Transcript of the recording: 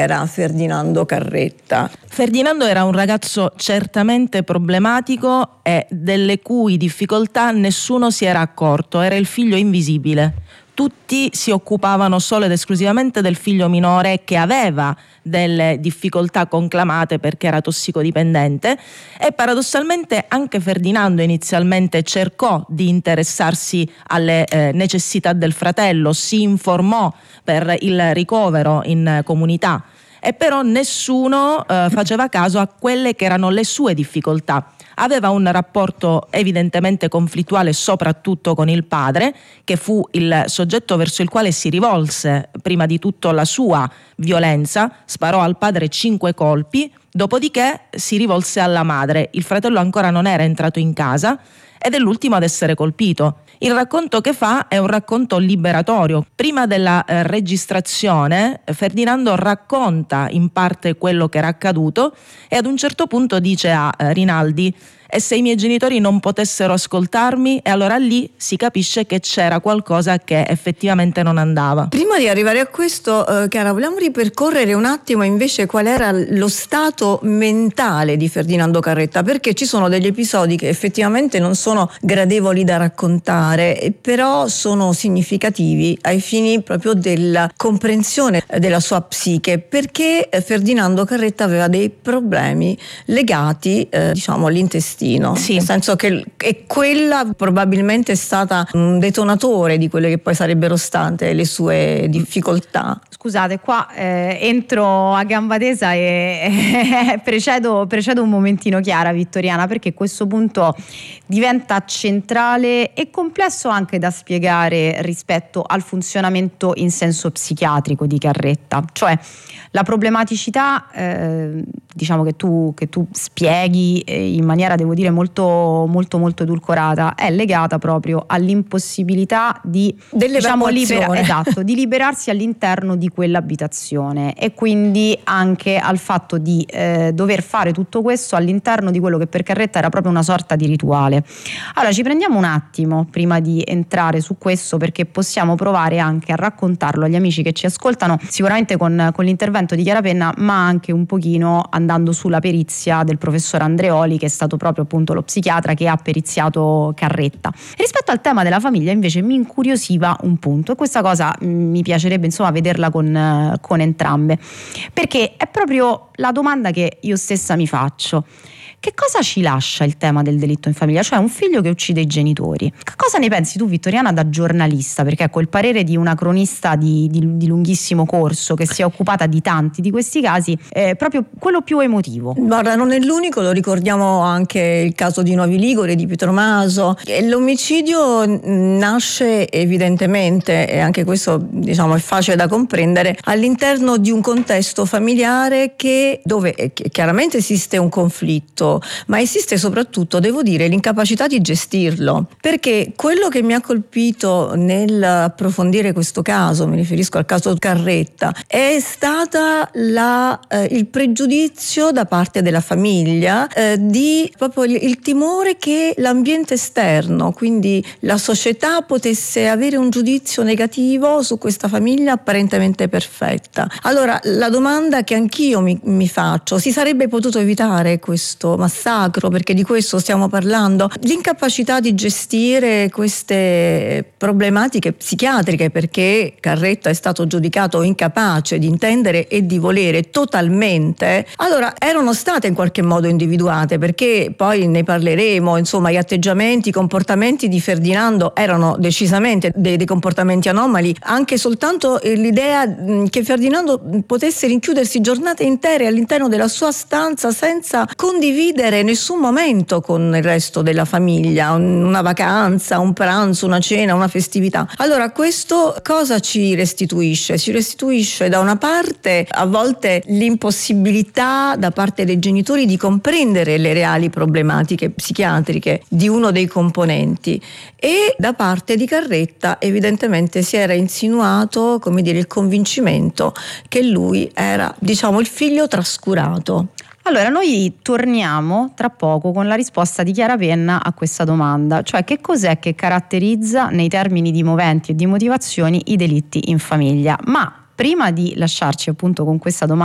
era Ferdinando Carretta? Ferdinando era un ragazzo certamente problematico e delle cui difficoltà nessuno si era accorto, era il figlio invisibile. Tutti si occupavano solo ed esclusivamente del figlio minore che aveva delle difficoltà conclamate perché era tossicodipendente, e paradossalmente anche Ferdinando inizialmente cercò di interessarsi alle necessità del fratello, si informò per il ricovero in comunità, e però nessuno faceva caso a quelle che erano le sue difficoltà. Aveva un rapporto evidentemente conflittuale soprattutto con il padre, che fu il soggetto verso il quale si rivolse prima di tutto la sua violenza, sparò al padre 5 colpi, dopodiché si rivolse alla madre. Il fratello ancora non era entrato in casa ed è l'ultimo ad essere colpito. Il racconto che fa è un racconto liberatorio. Prima della registrazione Ferdinando racconta in parte quello che era accaduto e ad un certo punto dice a Rinaldi: e se i miei genitori non potessero ascoltarmi? E allora lì si capisce che c'era qualcosa che effettivamente non andava. Prima di arrivare a questo, Chiara, vogliamo ripercorrere un attimo invece qual era lo stato mentale di Ferdinando Carretta, perché ci sono degli episodi che effettivamente non sono gradevoli da raccontare, però sono significativi ai fini proprio della comprensione della sua psiche, perché Ferdinando Carretta aveva dei problemi legati all'intestino. Sì. Nel senso che quella probabilmente è stata un detonatore di quelle che poi sarebbero state le sue difficoltà. Scusate, qua entro a gamba tesa e precedo un momentino Chiara, Vittoriana, perché questo punto diventa centrale e complesso anche da spiegare rispetto al funzionamento in senso psichiatrico di Carretta. Cioè la problematicità diciamo che tu spieghi in maniera, devo dire, molto molto molto edulcorata, è legata proprio all'impossibilità di di liberarsi all'interno di quell'abitazione, e quindi anche al fatto di dover fare tutto questo all'interno di quello che per Carretta era proprio una sorta di rituale. Allora ci prendiamo un attimo prima di entrare su questo, perché possiamo provare anche a raccontarlo agli amici che ci ascoltano, sicuramente con l'intervento di Chiara Penna, ma anche un pochino andando sulla perizia del professor Andreoli, che è stato proprio appunto lo psichiatra che ha periziato Carretta. Rispetto al tema della famiglia invece mi incuriosiva un punto, e questa cosa mi piacerebbe insomma vederla con entrambe, perché è proprio la domanda che io stessa mi faccio: che cosa ci lascia il tema del delitto in famiglia? Cioè un figlio che uccide i genitori. Che cosa ne pensi tu, Vittoriana, da giornalista? Perché ecco, il parere di una cronista di lunghissimo corso che si è occupata di tanti di questi casi è proprio quello più emotivo. Guarda, non è l'unico, lo ricordiamo anche il caso di Novi Ligure, di Pietro Maso. L'omicidio nasce evidentemente, e anche questo diciamo è facile da comprendere, all'interno di un contesto familiare dove chiaramente esiste un conflitto, ma esiste soprattutto, devo dire, l'incapacità di gestirlo, perché quello che mi ha colpito nell'approfondire questo caso, mi riferisco al caso Carretta, è stata il pregiudizio da parte della famiglia, di proprio il timore che l'ambiente esterno, quindi la società, potesse avere un giudizio negativo su questa famiglia apparentemente perfetta. Allora la domanda che anch'io mi faccio: si sarebbe potuto evitare questo massacro? Perché di questo stiamo parlando, l'incapacità di gestire queste problematiche psichiatriche, perché Carretta è stato giudicato incapace di intendere e di volere totalmente. Allora erano state in qualche modo individuate, perché poi ne parleremo, insomma gli atteggiamenti, i comportamenti di Ferdinando erano decisamente dei comportamenti anomali, anche soltanto l'idea che Ferdinando potesse rinchiudersi giornate intere all'interno della sua stanza senza condividere nessun momento con il resto della famiglia, una vacanza, un pranzo, una cena, una festività. Allora questo cosa ci restituisce? Ci restituisce da una parte a volte l'impossibilità da parte dei genitori di comprendere le reali problematiche psichiatriche di uno dei componenti, e da parte di Carretta evidentemente si era insinuato, come dire, il convincimento che lui era, diciamo, il figlio trascurato. Allora noi torniamo tra poco con la risposta di Chiara Penna a questa domanda, cioè che cos'è che caratterizza nei termini di moventi e di motivazioni i delitti in famiglia. Ma prima di lasciarci appunto con questa domanda